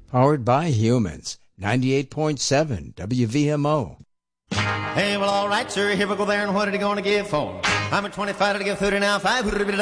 Powered by humans. 98.7 WVMO. Hey, well, all right, sir. Here we go there, and what are you going to give for? I'm at 25 to give 30 now. 5.